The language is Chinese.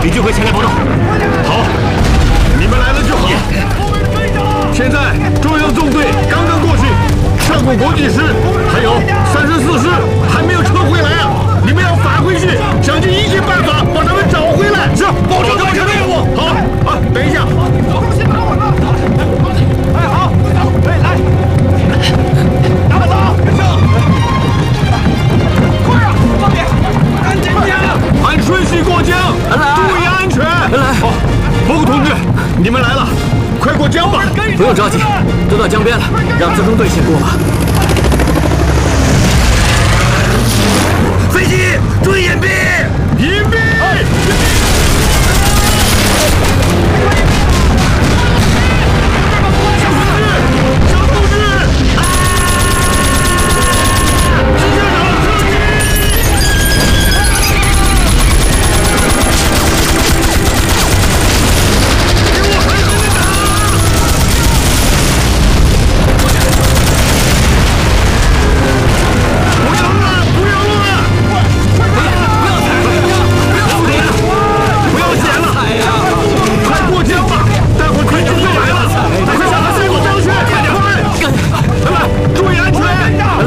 你就会前来报道。 好，你们来了就好。现在中央纵队刚刚过去，上古国际师还有34师还没有撤回来啊！你们要返回去，想尽一切办法把他们找回来。是，保证完成任务。好啊，等一下。先打我了。哎，好，哎，来，打我走，上。快啊，慢点，赶紧点，按顺序过江，注意安全。 来， 好，报告同志，你们来了，快过江吧。 不用着急，都到江边了，让自中队先过吧。